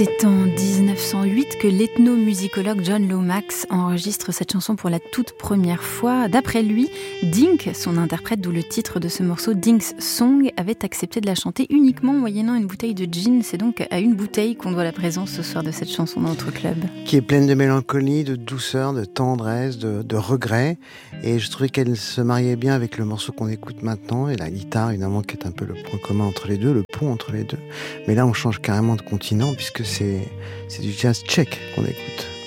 C'est en 1908 que l'ethnomusicologue John Lomax enregistre cette chanson pour la toute première fois. D'après lui, Dink, son interprète, d'où le titre de ce morceau, Dink's Song, avait accepté de la chanter uniquement moyennant une bouteille de gin. C'est donc à une bouteille qu'on doit la présence ce soir de cette chanson dans notre club. Qui est pleine de mélancolie, de douceur, de tendresse, de regret. Et je trouvais qu'elle se mariait bien avec le morceau qu'on écoute maintenant. Et la guitare, évidemment, qui est un peu le point commun entre les deux, le pont entre les deux. Mais là, on change carrément de continent puisque c'est du jazz tchèque qu'on écoute.